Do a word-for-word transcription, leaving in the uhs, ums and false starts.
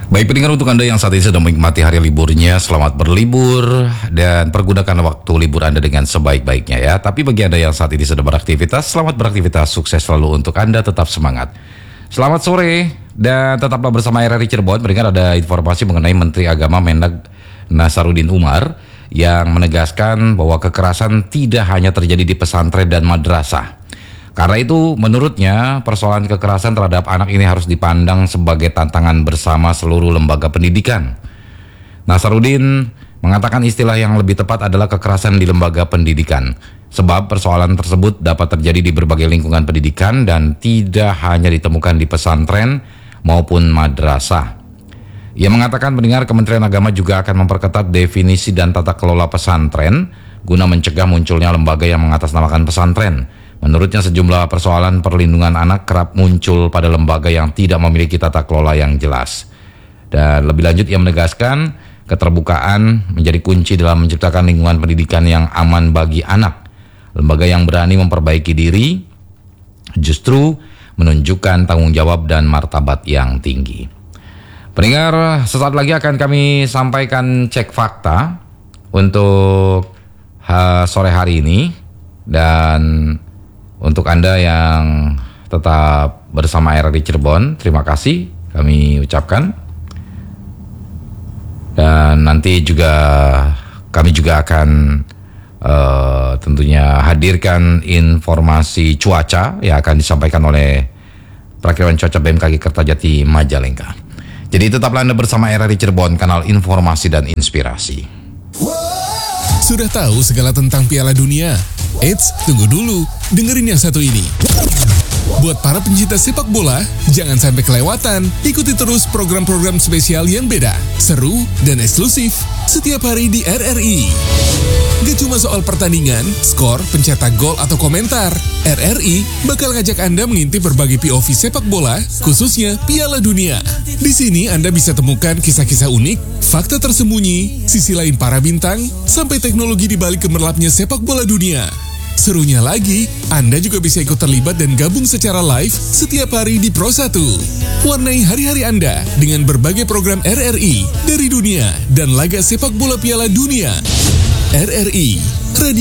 Baik pendengar, untuk Anda yang saat ini sedang menikmati hari liburnya, selamat berlibur dan pergunakan waktu libur Anda dengan sebaik-baiknya ya. Tapi bagi Anda yang saat ini sedang beraktivitas, selamat beraktivitas, sukses selalu untuk Anda, tetap semangat. Selamat sore dan tetaplah bersama R R I Cirebon. Pendengar, ada informasi mengenai Menteri Agama Mendag Nasaruddin Umar yang menegaskan bahwa kekerasan tidak hanya terjadi di pesantren dan madrasah. Karena itu menurutnya persoalan kekerasan terhadap anak ini harus dipandang sebagai tantangan bersama seluruh lembaga pendidikan. Nasaruddin mengatakan istilah yang lebih tepat adalah kekerasan di lembaga pendidikan. Sebab persoalan tersebut dapat terjadi di berbagai lingkungan pendidikan dan tidak hanya ditemukan di pesantren maupun madrasah. Ia mengatakan pendengar, Kementerian Agama juga akan memperketat definisi dan tata kelola pesantren guna mencegah munculnya lembaga yang mengatasnamakan pesantren. Menurutnya sejumlah persoalan perlindungan anak kerap muncul pada lembaga yang tidak memiliki tata kelola yang jelas. Dan lebih lanjut ia menegaskan keterbukaan menjadi kunci dalam menciptakan lingkungan pendidikan yang aman bagi anak. Lembaga yang berani memperbaiki diri justru menunjukkan tanggung jawab dan martabat yang tinggi. Pendengar, sesaat lagi akan kami sampaikan cek fakta untuk ha, sore hari ini. Dan untuk Anda yang tetap bersama R R I Cirebon, terima kasih kami ucapkan. Dan nanti juga kami juga akan uh, tentunya hadirkan informasi cuaca yang akan disampaikan oleh Prakirawan Cuaca B M K G Kertajati Majalengka. Jadi tetaplah Anda bersama R R I Cirebon, kanal informasi dan inspirasi. Sudah tahu segala tentang Piala Dunia? Eits, tunggu dulu, dengerin yang satu ini. Buat para pencinta sepak bola, jangan sampai kelewatan. Ikuti terus program-program spesial yang beda, seru, dan eksklusif setiap hari di R R I. Gak cuma soal pertandingan, skor, pencetak gol, atau komentar. R R I bakal ngajak Anda mengintip berbagai P O V sepak bola, khususnya Piala Dunia. Di sini Anda bisa temukan kisah-kisah unik, fakta tersembunyi, sisi lain para bintang, sampai teknologi di balik gemerlapnya sepak bola dunia. Serunya lagi, Anda juga bisa ikut terlibat dan gabung secara live setiap hari di Pro satu. Warnai hari-hari Anda dengan berbagai program R R I dari dunia dan laga sepak bola Piala Dunia. R R I, Radio